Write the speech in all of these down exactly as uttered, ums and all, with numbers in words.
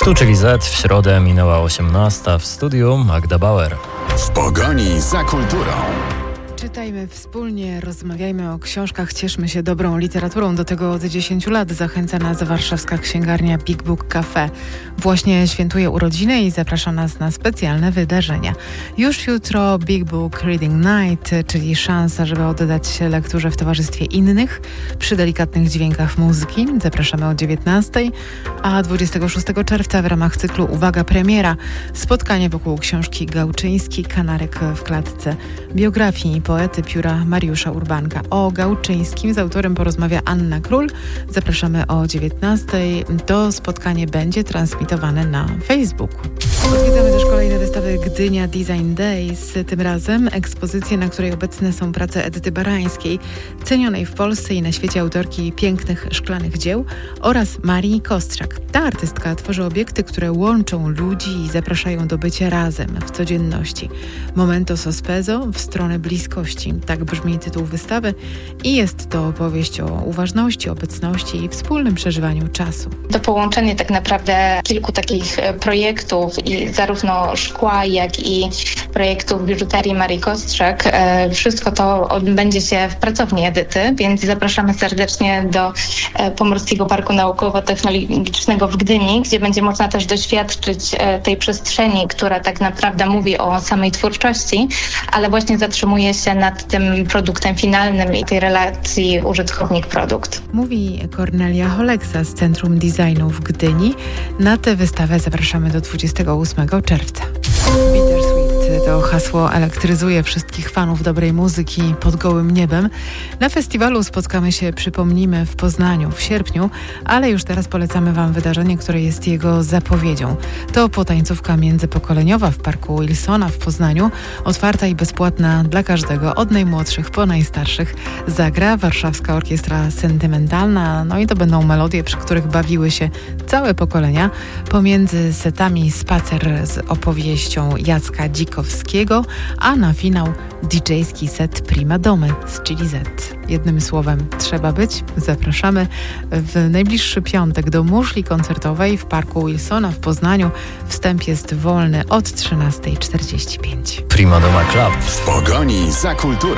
Tu czyli Z, w środę minęła osiemnasta, w studiu Magda Bauer. W pogoni za kulturą. Czytajmy wspólnie, rozmawiajmy o książkach, cieszmy się dobrą literaturą. Do tego od dziesięciu lat zachęca nas warszawska księgarnia Big Book Cafe. Właśnie świętuje urodziny i zaprasza nas na specjalne wydarzenia. Już jutro Big Book Reading Night, czyli szansa, żeby oddać się lekturze w towarzystwie innych, przy delikatnych dźwiękach muzyki. Zapraszamy o dziewiętnastej, a dwudziestego szóstego czerwca w ramach cyklu Uwaga Premiera spotkanie wokół książki Gałczyński, Kanarek w klatce, biografii poety pióra Mariusza Urbanka. O Gałczyńskim z autorem porozmawia Anna Król. Zapraszamy o dziewiętnastej. To spotkanie będzie transmitowane na Facebooku. Odwiedzamy też kolejne wystawy Gdynia Design Days. Tym razem ekspozycję, na której obecne są prace Edyty Barańskiej, cenionej w Polsce i na świecie autorki pięknych szklanych dzieł, oraz Marii Kostrzak. Ta artystka tworzy obiekty, które łączą ludzi i zapraszają do bycia razem w codzienności. Momento sospeso w stronę bliskości. Tak brzmi tytuł wystawy i jest to opowieść o uważności, obecności i wspólnym przeżywaniu czasu. To połączenie tak naprawdę kilku takich projektów, i zarówno szkła, jak i projektów biżuterii Marii Kostrzak. Wszystko to odbędzie się w pracowni Edyty, więc zapraszamy serdecznie do Pomorskiego Parku Naukowo-Technologicznego w Gdyni, gdzie będzie można też doświadczyć tej przestrzeni, która tak naprawdę mówi o samej twórczości, ale właśnie zatrzymuje się nad tym produktem finalnym i tej relacji użytkownik-produkt. Mówi Kornelia Holeksa z Centrum Designu w Gdyni. Na tę wystawę zapraszamy do dwudziestego ósmego czerwca. Bittersweet to hasło elektryzuje wszystkich fanów dobrej muzyki pod gołym niebem. Na festiwalu spotkamy się, przypomnijmy, w Poznaniu w sierpniu, ale już teraz polecamy Wam wydarzenie, które jest jego zapowiedzią. To potańcówka międzypokoleniowa w Parku Wilsona w Poznaniu, otwarta i bezpłatna dla każdego, od najmłodszych po najstarszych. Zagra Warszawska Orkiestra Sentymentalna, no i to będą melodie, przy których bawiły się całe pokolenia. Pomiędzy setami spacer z opowieścią Jacka Dzikowskiego, a na finał didżejski set Primadomy z Chili Z. Jednym słowem, trzeba być. Zapraszamy w najbliższy piątek do muszli koncertowej w Parku Wilsona w Poznaniu. Wstęp jest wolny od trzynasta czterdzieści pięć. Primadoma Club. W pogoni za kulturą.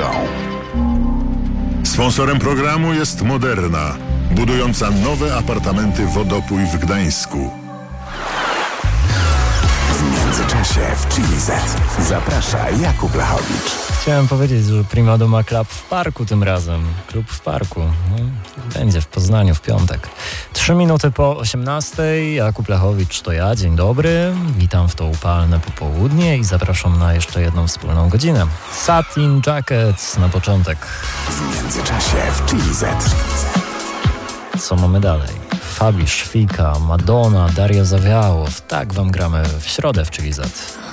Sponsorem programu jest Moderna, budująca nowe apartamenty Wodopój w Gdańsku. W międzyczasie w Chili Z zaprasza Jakub Lachowicz. Chciałem powiedzieć, że Primadoma Club w parku tym razem. Klub w parku. No, będzie w Poznaniu w piątek. Trzy minuty po osiemnastej. Jakub Lachowicz to ja. Dzień dobry. Witam w to upalne popołudnie i zapraszam na jeszcze jedną wspólną godzinę. Satin Jackets na początek. W międzyczasie w Chili Z. Co mamy dalej? Fabi Szwika, Madonna, Daria Zawiałow. Tak wam gramy w środę w Chili Z.